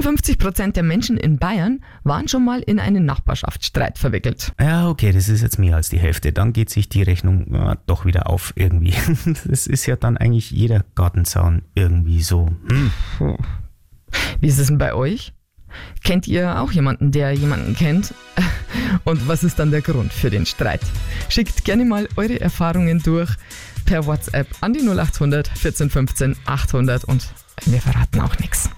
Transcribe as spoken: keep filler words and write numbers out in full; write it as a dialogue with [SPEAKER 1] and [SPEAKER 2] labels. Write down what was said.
[SPEAKER 1] fünfzig Prozent der Menschen in Bayern waren schon mal in einen Nachbarschaftsstreit verwickelt.
[SPEAKER 2] Ja, okay, das ist jetzt mehr als die Hälfte. Dann geht sich die Rechnung ja, doch wieder auf irgendwie. Das ist ja dann eigentlich jeder Gartenzaun irgendwie so. Hm.
[SPEAKER 1] Wie ist es denn bei euch? Kennt ihr auch jemanden, der jemanden kennt? Und was ist dann der Grund für den Streit? Schickt gerne mal eure Erfahrungen durch per WhatsApp an die null acht hundert vierzehn fünfzehn achthundert und wir verraten auch nichts.